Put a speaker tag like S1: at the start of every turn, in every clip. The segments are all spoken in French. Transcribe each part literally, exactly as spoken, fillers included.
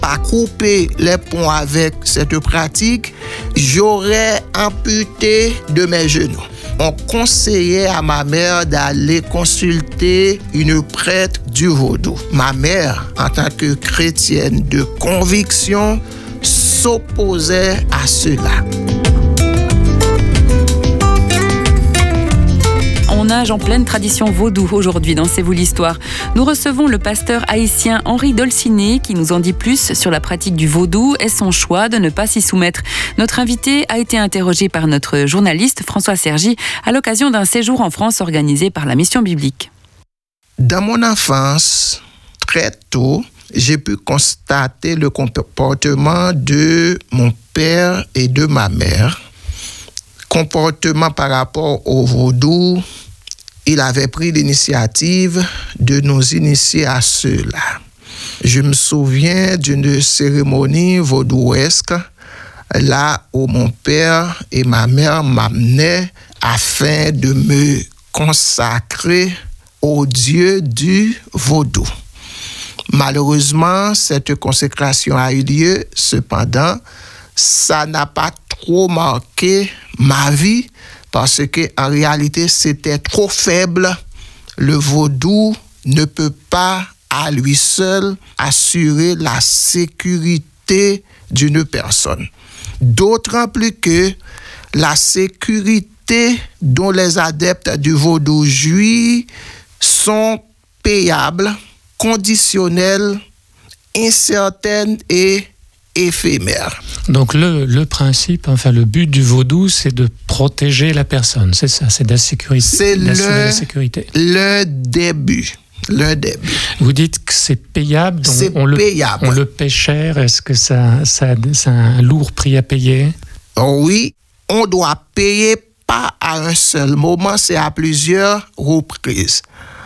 S1: pas coupé les ponts avec cette pratique, j'aurais amputé de mes genoux. On conseillait à ma mère d'aller consulter une prêtre du vaudou. Ma mère, en tant que chrétienne de conviction, s'opposait à cela.
S2: On nage en pleine tradition vaudou aujourd'hui dans C'est vous l'histoire. Nous recevons le pasteur haïtien Henri Dolciné qui nous en dit plus sur la pratique du vaudou et son choix de ne pas s'y soumettre. Notre invité a été interrogé par notre journaliste François Sergi à l'occasion d'un séjour en France organisé par la Mission biblique.
S1: Dans mon enfance, très tôt, j'ai pu constater le comportement de mon père et de ma mère. Comportement par rapport au vaudou, il avait pris l'initiative de nous initier à cela. Je me souviens d'une cérémonie vaudouesque là où mon père et ma mère m'amenaient afin de me consacrer au Dieu du vaudou. Malheureusement, cette consécration a eu lieu, cependant, ça n'a pas trop marqué ma vie parce que en réalité, c'était trop faible. Le vaudou ne peut pas à lui seul assurer la sécurité d'une personne. D'autant plus que la sécurité dont les adeptes du vaudou jouissent sont payables, conditionnelles, incertaines et éphémères.
S3: Donc le, le principe, enfin le but du vaudou, c'est de protéger la personne, c'est ça, c'est d'assurer,
S1: c'est
S3: d'assurer
S1: le,
S3: la sécurité.
S1: Le début, le début.
S3: Vous dites que c'est payable, donc
S1: c'est
S3: on
S1: payable.
S3: Le, on le paie cher, est-ce que ça, ça, ça a un lourd prix à payer?
S1: Oui, on doit payer pas à un seul moment, c'est à plusieurs reprises.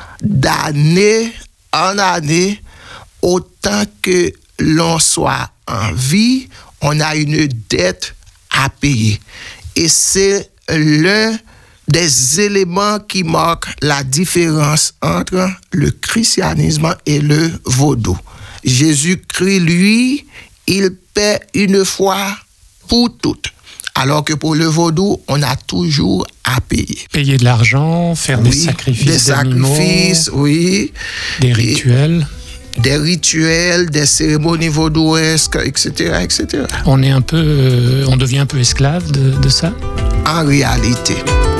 S1: D'année en année, autant que l'on soit en vie, on a une dette à payer. Et c'est l'un des éléments qui marquent la différence entre le christianisme et le vaudou. Jésus-Christ, lui, il paie une fois pour toutes. Alors que pour le vaudou, on a toujours à payer.
S3: Payer de l'argent, faire
S1: oui,
S3: des sacrifices
S1: des
S3: d'animaux,
S1: sacrifices, oui.
S3: Des rituels.
S1: Et des rituels, des cérémonies vaudouesques, et cetera, et cetera.
S3: On est un peu, euh, on devient un peu esclave de, de ça?
S1: En réalité.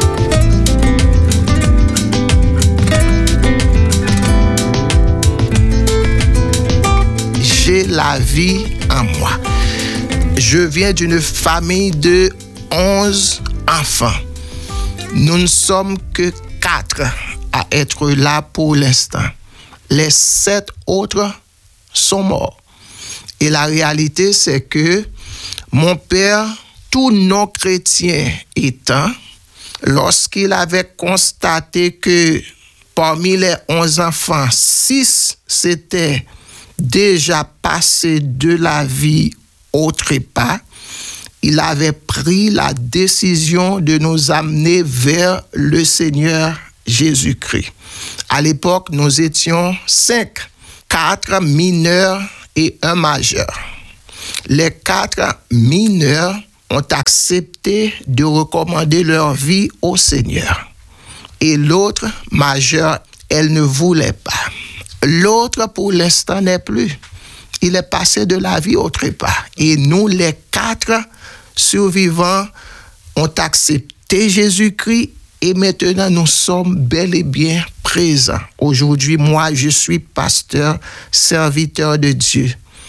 S1: J'ai la vie en moi. Je viens d'une famille de onze enfants. Nous ne sommes que quatre à être là pour l'instant. Les sept autres sont morts. Et la réalité, c'est que mon père, tout non-chrétien étant, lorsqu'il avait constaté que parmi les onze enfants, six s'étaient déjà passés de la vie au trépas, il avait pris la décision de nous amener vers le Seigneur Jésus-Christ. À l'époque, nous étions cinq, quatre mineurs et un majeur. Les quatre mineurs ont accepté de recommander leur vie au Seigneur. Et l'autre, majeur, elle ne voulait pas. L'autre, pour l'instant, n'est plus. Il est passé de la vie au trépas. Et nous, les quatre survivants, ont accepté Jésus-Christ et maintenant nous sommes bel et bien présents. Aujourd'hui, moi, je suis pasteur, serviteur de Dieu.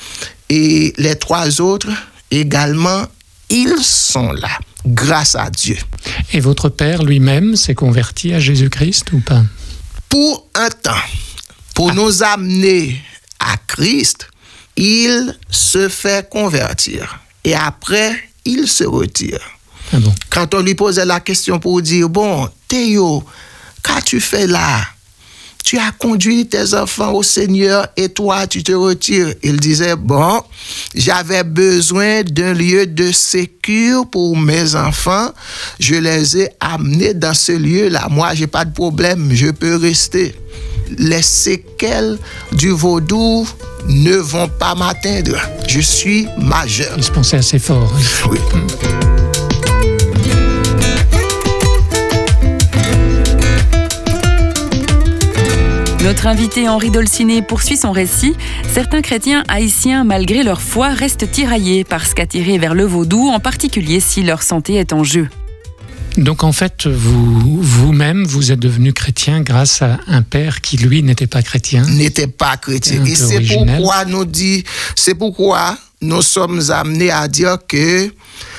S1: Et les trois autres également, ils sont là, grâce à Dieu.
S3: Et votre père lui-même s'est converti à Jésus-Christ ou pas?
S1: Pour un temps, pour ah. nous amener à Christ, il se fait convertir. Et après, il se retire.
S3: Ah bon?
S1: Quand on lui posait la question pour dire, bon, Théo, qu'as-tu fait là? Tu as conduit tes enfants au Seigneur et toi, tu te retires. Il disait, bon, j'avais besoin d'un lieu de sécurité pour mes enfants. Je les ai amenés dans ce lieu-là. Moi, j'ai pas de problème, je peux rester. les séquelles du vaudou ne vont pas m'atteindre. Je suis majeur.
S3: Il se pensait assez fort.
S1: Oui.
S3: Hum.
S2: Notre invité Henri Dolciné poursuit son récit. Certains chrétiens haïtiens, malgré leur foi, restent tiraillés par ce qu'attirer vers le vaudou, en particulier si leur santé est en jeu.
S3: Donc en fait, vous, vous-même, vous êtes devenu chrétien grâce à un père qui, lui, n'était pas chrétien.
S1: N'était pas chrétien. Et c'est
S3: originel.
S1: pourquoi nous dit, c'est pourquoi nous sommes amenés à dire que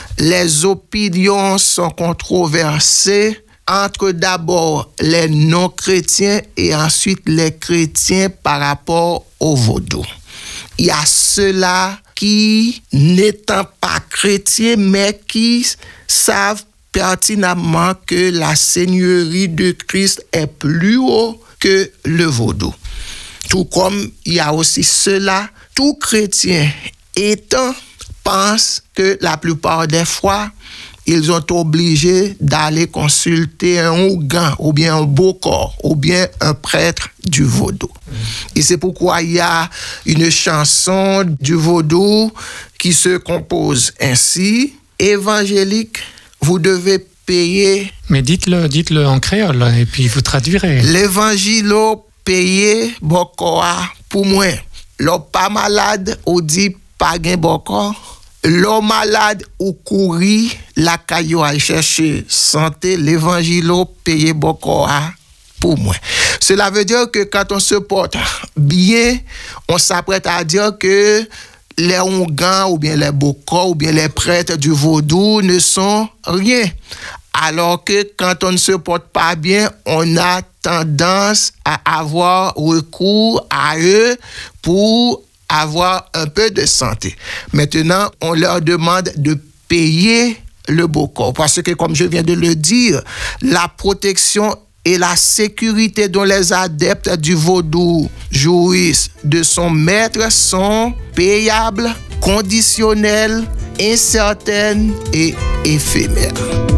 S1: les opinions sont controversées entre d'abord les non-chrétiens et ensuite les chrétiens par rapport au vaudou. Il y a ceux-là qui, n'étant pas chrétiens, mais qui savent pertinemment que la seigneurie de Christ est plus haut que le vaudou. Tout comme il y a aussi ceux-là, tout chrétien étant, pense que la plupart des fois, ils ont obligé d'aller consulter un ougan, ou bien un bokor, ou bien un prêtre du vaudou. Et c'est pourquoi il y a une chanson du vaudou qui se compose ainsi. Évangélique, vous devez payer...
S3: Mais dites-le, dites-le en créole, et puis vous traduirez.
S1: L'évangilo paye bokoa pour moi. L'on pas malade, ou dit pas gain bokor. L'homme malade ou courir, la caillou à chercher santé, l'évangile paye beaucoup pour moi. Cela veut dire que quand on se porte bien, on s'apprête à dire que les Oungans ou bien les Bokors ou bien les prêtres du vaudou ne sont rien. Alors que quand on ne se porte pas bien, on a tendance à avoir recours à eux pour avoir un peu de santé. Maintenant, on leur demande de payer le Bokor. Parce que, comme je viens de le dire, la protection et la sécurité dont les adeptes du vaudou jouissent de son maître sont payables, conditionnelles, incertaines et éphémères.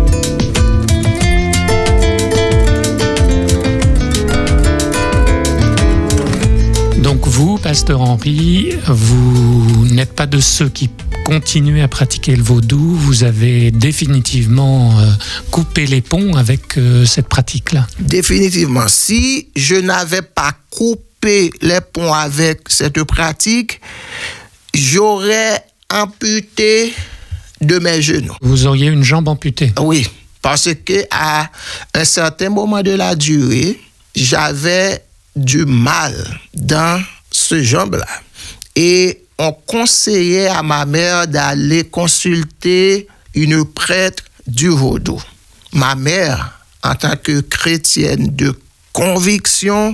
S3: Donc vous, pasteur Henri, vous n'êtes pas de ceux qui continuent à pratiquer le vaudou, vous avez définitivement euh, coupé les ponts avec euh, cette pratique-là.
S1: Définitivement. Si je n'avais pas coupé les ponts avec cette pratique, j'aurais amputé de mes genoux.
S3: Vous auriez une jambe amputée?
S1: Oui, parce que à un certain moment de la durée, j'avais du mal dans ce jambe-là. Et on conseillait à ma mère d'aller consulter une prêtre du vaudou. Ma mère, en tant que chrétienne de conviction,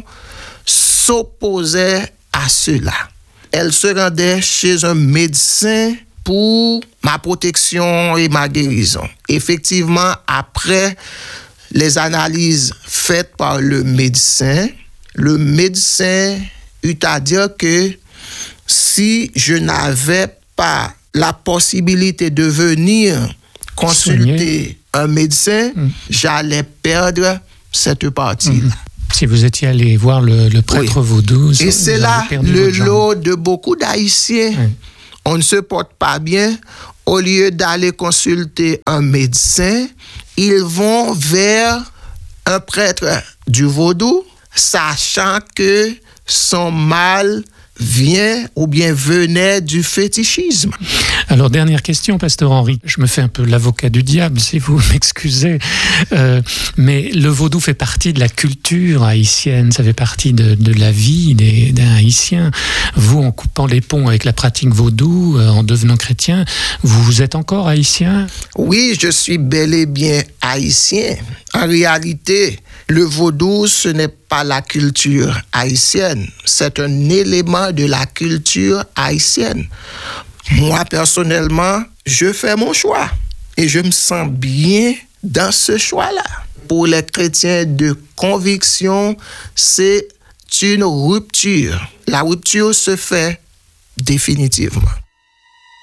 S1: s'opposait à cela. Elle se rendait chez un médecin pour ma protection et ma guérison. Effectivement, après les analyses faites par le médecin, le médecin eut à dire que si je n'avais pas la possibilité de venir consulter Soigner. un médecin, mmh. j'allais perdre cette partie-là. Mmh.
S3: Si vous étiez allé voir le, le prêtre oui. vaudou,
S1: et c'est là le lot de beaucoup d'Haïtiens. Oui. On ne se porte pas bien. Au lieu d'aller consulter un médecin, ils vont vers un prêtre du vaudou, sachant que son mal vient ou bien venait du fétichisme.
S3: Alors, dernière question, pasteur Henri. Je me fais un peu l'avocat du diable, si vous m'excusez. Euh, mais le vaudou fait partie de la culture haïtienne, ça fait partie de, de la vie des, d'un Haïtien. Vous, en coupant les ponts avec la pratique vaudou, euh, en devenant chrétien, vous êtes encore haïtien?
S1: Oui, je suis bel et bien haïtien. En réalité, le vaudou, ce n'est pas la culture haïtienne. C'est un élément de la culture haïtienne. Moi, personnellement, je fais mon choix et je me sens bien dans ce choix-là. Pour les chrétiens de conviction, c'est une rupture. La rupture se fait définitivement.